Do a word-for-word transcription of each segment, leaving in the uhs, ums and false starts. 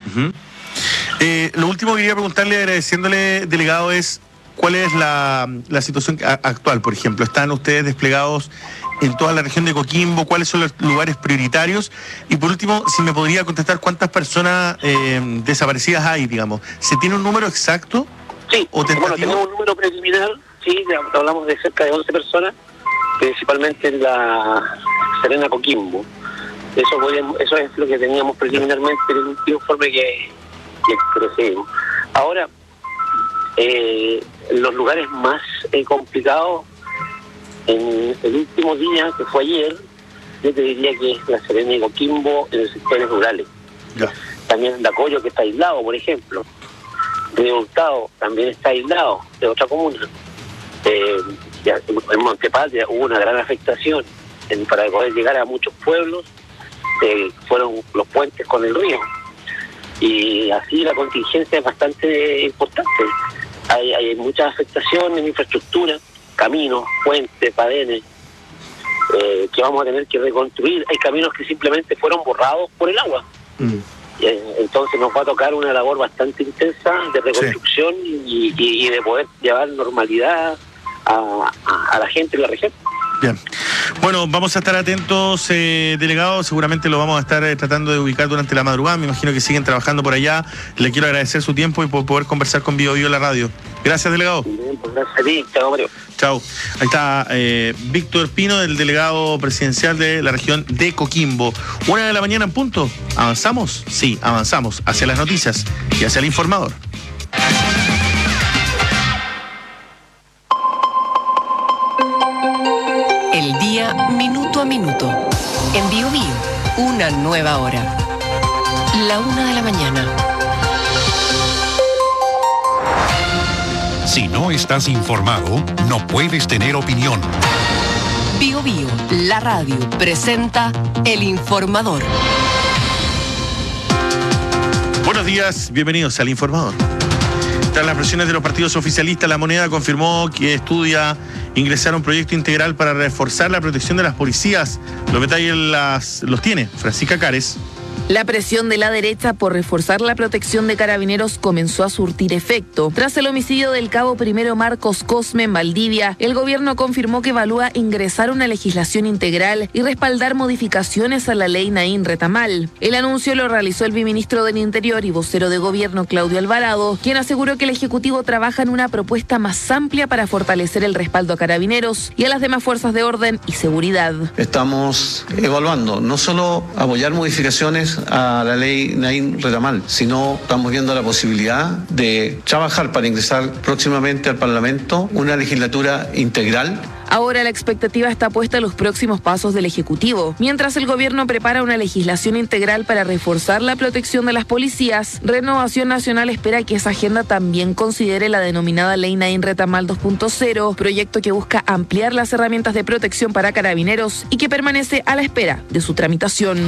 Uh-huh. Eh, lo último que quería preguntarle, agradeciéndole, delegado, es cuál es la, la situación actual, por ejemplo. ¿Están ustedes desplegados en toda la región de Coquimbo? ¿Cuáles son los lugares prioritarios? Y por último, si me podría contestar cuántas personas eh, desaparecidas hay, digamos. ¿Se tiene un número exacto? Sí, o bueno, tenemos un número preliminar, sí, hablamos de cerca de once personas, principalmente en la Serena Coquimbo. Eso, podemos, eso es lo que teníamos preliminarmente en el último informe que, que procedimos. Ahora, eh, los lugares más eh, complicados en el último día, que fue ayer, yo te diría que es la Serena y Coquimbo en los sectores rurales. Ya. También en Dacoyo, que está aislado, por ejemplo. Río Hurtado también está aislado de otra comuna. Eh, ya, en Montepatria hubo una gran afectación en, para poder llegar a muchos pueblos. Eh, fueron los puentes con el río. Y así la contingencia es bastante importante. Hay, hay mucha afectación en infraestructura, caminos, puentes, padenes, eh, que vamos a tener que reconstruir. Hay caminos que simplemente fueron borrados por el agua. Mm. Eh, entonces nos va a tocar una labor bastante intensa de reconstrucción, sí. y, y, y de poder llevar normalidad a, a, a la gente en la región. Bien. Bueno, vamos a estar atentos, eh, delegado. Seguramente lo vamos a estar eh, tratando de ubicar durante la madrugada. Me imagino que siguen trabajando por allá. Le quiero agradecer su tiempo y por poder conversar con Bio Bio en la radio. Gracias, delegado. Bien, pues gracias a ti. Chao, Mario. Chao. Ahí está eh, Víctor Pino, el delegado presidencial de la región de Coquimbo. Una de la mañana en punto. ¿Avanzamos? Sí, avanzamos hacia las noticias y hacia el informador. El día minuto a minuto. En Bio Bio, una nueva hora. La una de la mañana. Si no estás informado, no puedes tener opinión. Bio Bio, la radio, presenta El Informador. Buenos días, bienvenidos al Informador. Tras las presiones de los partidos oficialistas, La Moneda confirmó que estudia ingresar un proyecto integral para reforzar la protección de las policías. Los detalles las, los tiene Francisca Cares. La presión de la derecha por reforzar la protección de carabineros comenzó a surtir efecto. Tras el homicidio del cabo primero Marcos Cosme en Valdivia, el gobierno confirmó que evalúa ingresar una legislación integral y respaldar modificaciones a la ley Naín Retamal. El anuncio lo realizó el viceministro del Interior y vocero de gobierno Claudio Alvarado, quien aseguró que el Ejecutivo trabaja en una propuesta más amplia para fortalecer el respaldo a carabineros y a las demás fuerzas de orden y seguridad. Estamos evaluando no solo apoyar modificaciones a la ley Naín Retamal, sino estamos viendo la posibilidad de trabajar para ingresar próximamente al Parlamento una legislatura integral. Ahora la expectativa está puesta en los próximos pasos del Ejecutivo. Mientras el gobierno prepara una legislación integral para reforzar la protección de las policías, Renovación Nacional espera que esa agenda también considere la denominada Ley Naín Retamal dos punto cero, proyecto que busca ampliar las herramientas de protección para carabineros y que permanece a la espera de su tramitación.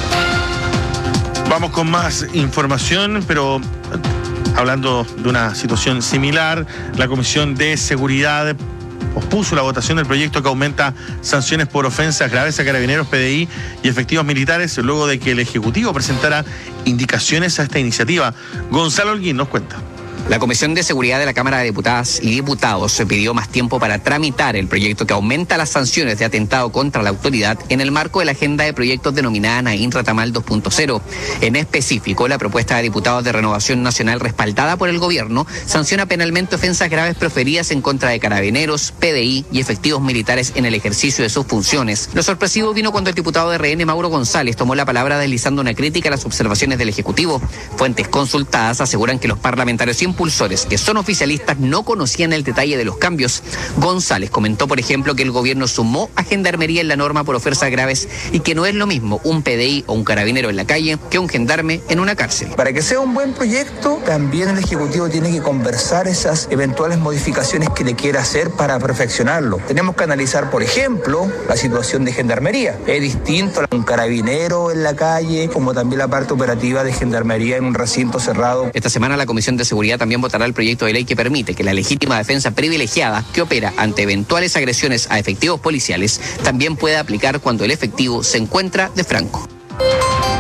Vamos con más información, pero hablando de una situación similar, la Comisión de Seguridad pospuso la votación del proyecto que aumenta sanciones por ofensas graves a carabineros, P D I y efectivos militares, luego de que el Ejecutivo presentara indicaciones a esta iniciativa. Gonzalo Holguín nos cuenta. La Comisión de Seguridad de la Cámara de Diputadas y Diputados se pidió más tiempo para tramitar el proyecto que aumenta las sanciones de atentado contra la autoridad en el marco de la agenda de proyectos denominada Naín Retamal dos punto cero. En específico, la propuesta de diputados de Renovación Nacional respaldada por el gobierno sanciona penalmente ofensas graves proferidas en contra de carabineros, P D I y efectivos militares en el ejercicio de sus funciones. Lo sorpresivo vino cuando el diputado de R N, Mauro González, tomó la palabra deslizando una crítica a las observaciones del Ejecutivo. Fuentes consultadas aseguran que los parlamentarios impulsores que son oficialistas no conocían el detalle de los cambios. González comentó, por ejemplo, que el gobierno sumó a gendarmería en la norma por ofensas graves y que no es lo mismo un P D I o un carabinero en la calle que un gendarme en una cárcel. Para que sea un buen proyecto, también el Ejecutivo tiene que conversar esas eventuales modificaciones que le quiera hacer para perfeccionarlo. Tenemos que analizar, por ejemplo, la situación de gendarmería. Es distinto a un carabinero en la calle, como también la parte operativa de gendarmería en un recinto cerrado. Esta semana la Comisión de Seguridad también votará el proyecto de ley que permite que la legítima defensa privilegiada que opera ante eventuales agresiones a efectivos policiales también pueda aplicar cuando el efectivo se encuentra de franco.